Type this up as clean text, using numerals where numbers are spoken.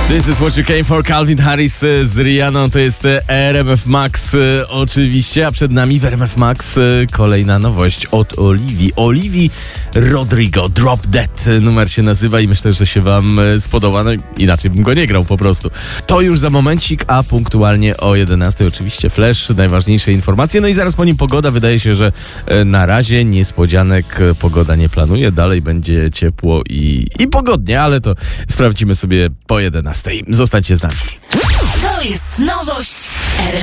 This is what you came for, Calvin Harris z Rihanną, to jest RMF Max oczywiście, a przed nami w RMF Max kolejna nowość od Olivii Rodrigo, Drop Dead numer się nazywa i myślę, że się wam spodoba, no inaczej bym go nie grał po prostu. To już za momencik, a punktualnie o 11 oczywiście Flash, najważniejsze informacje, no i zaraz po nim pogoda, wydaje się, że na razie niespodzianek pogoda nie planuje, dalej będzie ciepło i pogodnie, ale to sprawdzimy sobie po 11. Zostańcie z nami. To jest nowość RMF.